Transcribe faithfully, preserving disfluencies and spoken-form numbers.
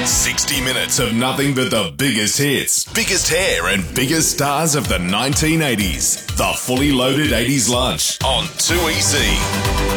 sixty minutes of nothing but the biggest hits, biggest hair and biggest stars of the nineteen eighties. The Fully Loaded eighties Lunch on two E C.